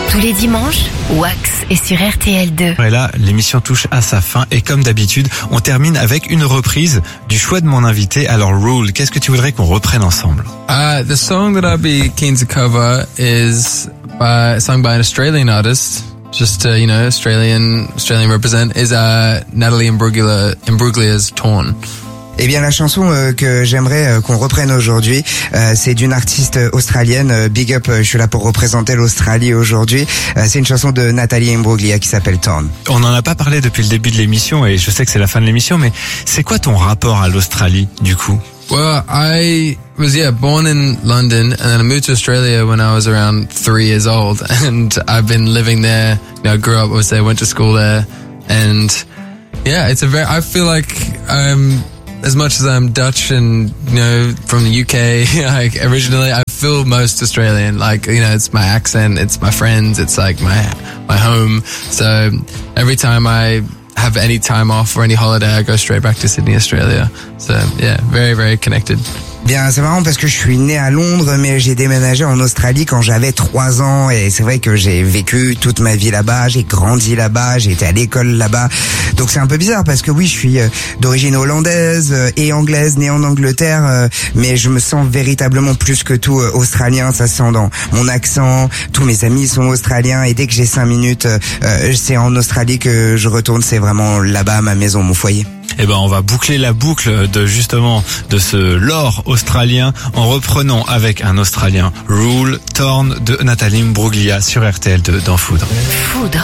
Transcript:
Tous les dimanches, Wax est sur RTL2. Et là, l'émission touche à sa fin et comme d'habitude, on termine avec une reprise du choix de mon invité. Alors Rule, qu'est-ce que tu voudrais qu'on reprenne ensemble? The song that I'd be keen to cover is sung by an Australian artist. Just Australian represent is Natalie Imbruglia's Torn. Eh bien, la chanson que j'aimerais qu'on reprenne aujourd'hui, c'est d'une artiste australienne. Big up, je suis là pour représenter l'Australie aujourd'hui. C'est une chanson de Natalie Imbruglia qui s'appelle Torn. On n'en a pas parlé depuis le début de l'émission et je sais que c'est la fin de l'émission, mais c'est quoi ton rapport à l'Australie, du coup? Well, I was born in London and then I moved to Australia when I was around 3 years old, and I've been living there. I grew up, I went to school there, and I feel like as much as I'm Dutch and, from the UK, like originally, I feel most Australian. Like, it's my accent, it's my friends, it's like my home. So every time I have any time off or any holiday, I go straight back to Sydney, Australia. So yeah, very, very connected. Bien, c'est marrant parce que je suis né à Londres, mais j'ai déménagé en Australie quand j'avais 3 ans et c'est vrai que j'ai vécu toute ma vie là-bas, j'ai grandi là-bas, j'ai été à l'école là-bas. Donc c'est un peu bizarre parce que oui, je suis d'origine hollandaise et anglaise, né en Angleterre, mais je me sens véritablement plus que tout australien, ça se sent dans mon accent, tous mes amis sont australiens et dès que j'ai 5 minutes, c'est en Australie que je retourne, c'est vraiment là-bas ma maison, mon foyer. Eh ben, on va boucler la boucle de ce lore australien en reprenant avec un Australien, Rule, Torn de Natalie Imbruglia sur RTL2 dans Foudre.